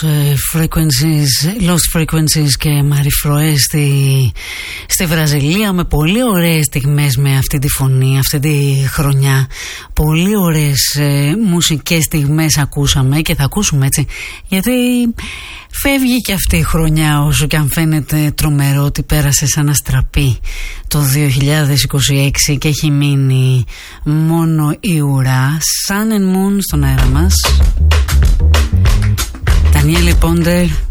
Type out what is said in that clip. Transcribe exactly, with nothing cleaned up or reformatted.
Frequencies, Lost Frequencies και Marie Froé στη, στη Βραζιλία, με πολύ ωραίες στιγμές με αυτή τη φωνή, αυτή τη χρονιά. Πολύ ωραίες ε, μουσικές στιγμές ακούσαμε και θα ακούσουμε, έτσι, γιατί φεύγει και αυτή η χρονιά, όσο και αν φαίνεται τρομερό ότι πέρασε σαν αστραπή το δύο χιλιάδες είκοσι έξι και έχει μείνει μόνο η ουρά. Sun and Moon στον αέρα μας. Daniele Ponder